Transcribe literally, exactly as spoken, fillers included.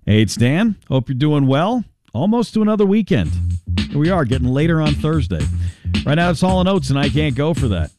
Hey, it's Dan. Hope you're doing well. Almost to another weekend. Here we are, getting later on Thursday. Right now, it's Hall and Oates, and I can't go for that.